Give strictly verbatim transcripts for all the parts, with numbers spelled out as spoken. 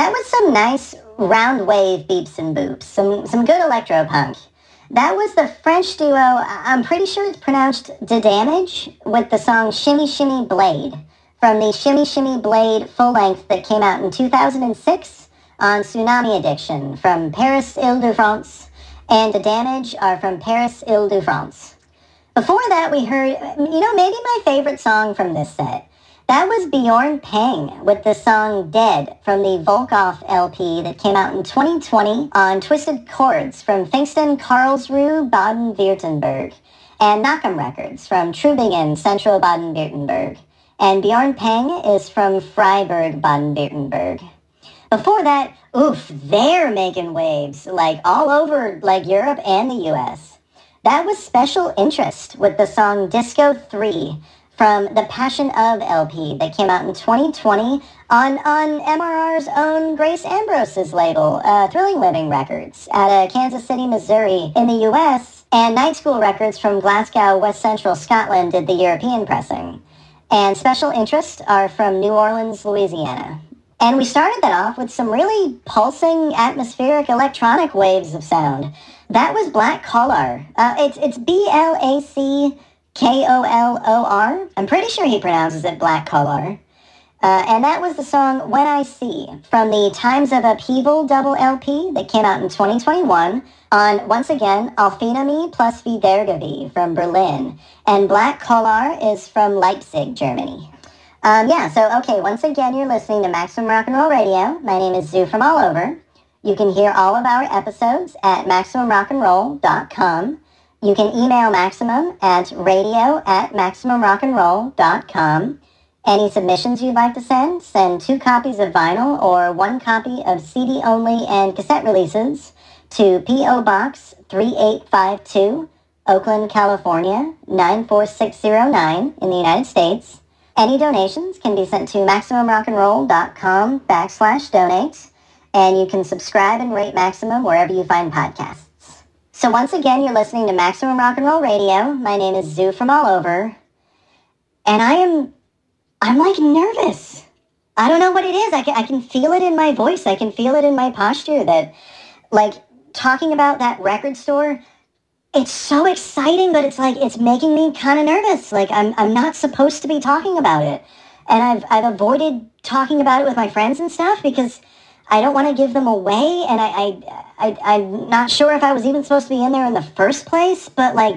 That was some nice round wave beeps and boops, some some good electro-punk. That was the French duo, I'm pretty sure it's pronounced Da Damage, with the song Shimmy Shimmy Blade, from the Shimmy Shimmy Blade full-length that came out in two thousand six on Tsunami Addiction, from Paris, Ile-de-France, and Da Damage are from Paris, Ile-de-France. Before that, we heard, you know, maybe my favorite song from this set. That was Bjorn Pang with the song Dead from the Volkov L P that came out in twenty twenty on Twisted Chords from Pfingsten, Karlsruhe, Baden-Württemberg, and Nakam Records from Trubingen, Central Baden-Württemberg. And Bjorn Pang is from Freiburg, Baden-Württemberg. Before that, oof, they're making waves, like all over like Europe and the U S. That was Special Interest with the song Disco three from the Passion Of L P that came out in twenty twenty on, on M R R's own Grace Ambrose's label, uh, Thrilling Living Records, out of Kansas City, Missouri in the U S, and Night School Records from Glasgow, West Central Scotland did the European pressing. And Special Interest are from New Orleans, Louisiana. And we started that off with some really pulsing, atmospheric electronic waves of sound. That was Black Collar. Uh, it's it's B L A C K O L O R. I'm pretty sure he pronounces it Black Collar. Uh, and that was the song When I See from the Times of Upheaval double L P that came out in twenty twenty-one on, once again, Alfinami plus Wiedergewie from Berlin. And Black Collar is from Leipzig, Germany. Um, yeah, so, okay, once again, you're listening to Maximum Rock and Roll Radio. My name is Zoo from All Over. You can hear all of our episodes at maximum rock and roll dot com. You can email Maximum at radio at maximum rock and roll dot com. Any submissions you'd like to send, send two copies of vinyl or one copy of C D only and cassette releases to P O Box three eight five two, Oakland, California, nine four six zero nine in the United States. Any donations can be sent to maximum rock and roll dot com backslash donate, and you can subscribe and rate Maximum wherever you find podcasts. So once again, you're listening to Maximum Rock and Roll Radio. My name is Zoo from All Over, and I am, I'm like nervous. I don't know what it is. I can, I can feel it in my voice. I can feel it in my posture that, like, talking about that record store, it's so exciting, but it's like, it's making me kind of nervous. Like, I'm I'm not supposed to be talking about it. And I've I've avoided talking about it with my friends and stuff because I don't want to give them away. And I, I, I, I'm not sure if I was even supposed to be in there in the first place. But, like,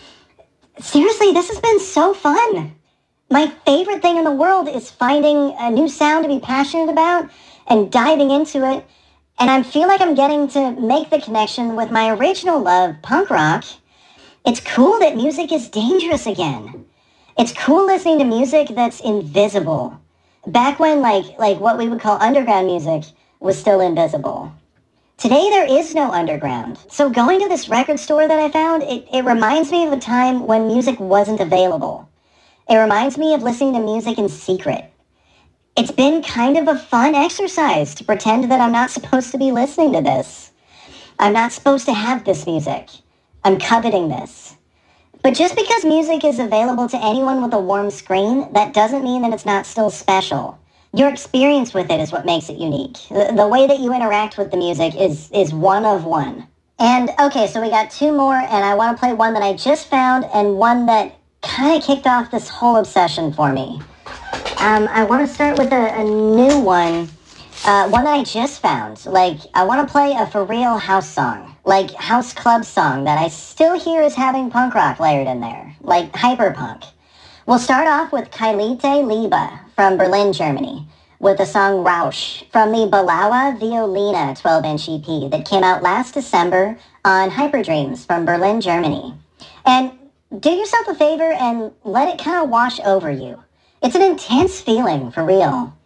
seriously, this has been so fun. My favorite thing in the world is finding a new sound to be passionate about and diving into it. And I feel like I'm getting to make the connection with my original love, punk rock. It's cool that music is dangerous again. It's cool listening to music that's invisible. Back when, like, like what we would call underground music was still invisible. Today, there is no underground. So going to this record store that I found, it, it reminds me of a time when music wasn't available. It reminds me of listening to music in secret. It's been kind of a fun exercise to pretend that I'm not supposed to be listening to this. I'm not supposed to have this music. I'm coveting this. But just because music is available to anyone with a warm screen, that doesn't mean that it's not still special. Your experience with it is what makes it unique. The, the way that you interact with the music is, is one of one. And, okay, so we got two more, and I want to play one that I just found and one that kind of kicked off this whole obsession for me. Um, I want to start with a, a new one, uh, one that I just found. Like, I want to play a for real house song, like house club song that I still hear as having punk rock layered in there, like hyperpunk. We'll start off with Kailite Liebe from Berlin, Germany, with the song Rausch from the Balawa Violina twelve-inch E P that came out last December on Hyperdreams from Berlin, Germany. And do yourself a favor and let it kind of wash over you. It's an intense feeling, for real.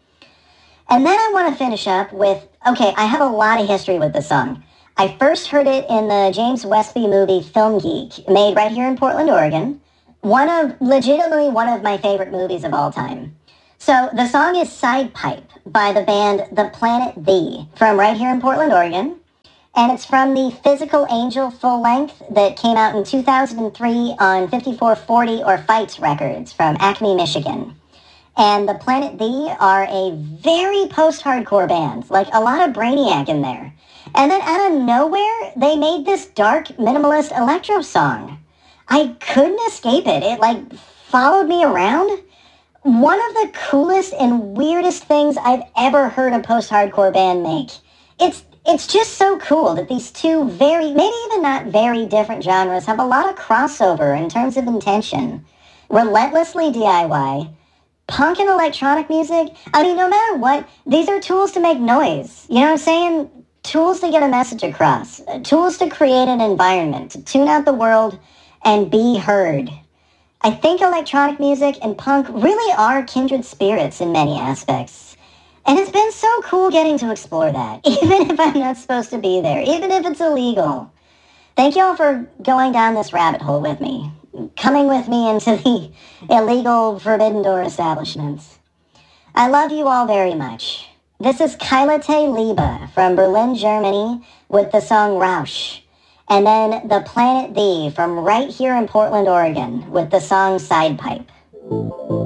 And then I want to finish up with, okay, I have a lot of history with this song. I first heard it in the James Westby movie Film Geek, made right here in Portland, Oregon. One of, legitimately one of my favorite movies of all time. So the song is Side Pipe by the band The Planet The from right here in Portland, Oregon. And it's from the Physical Angel full length that came out in two thousand three on fifty-four forty or Fight Records from Acme, Michigan. And the Planet The are a very post-hardcore band, like a lot of Brainiac in there. And then out of nowhere, they made this dark, minimalist electro song. I couldn't escape it. It, like, followed me around. One of the coolest and weirdest things I've ever heard a post-hardcore band make. It's it's just so cool that these two very, maybe even not very different genres have a lot of crossover in terms of intention. Relentlessly D I Y, punk and electronic music. I mean, no matter what, these are tools to make noise. You know what I'm saying? Tools to get a message across. Tools to create an environment, to tune out the world and be heard. I think electronic music and punk really are kindred spirits in many aspects. And it's been so cool getting to explore that, even if I'm not supposed to be there, even if it's illegal. Thank you all for going down this rabbit hole with me, coming with me into the illegal Forbidden Door establishments. I love you all very much. This is Kailate Liebe from Berlin, Germany, with the song Rausch. And then The Planet The from right here in Portland, Oregon, with the song Side Pipe.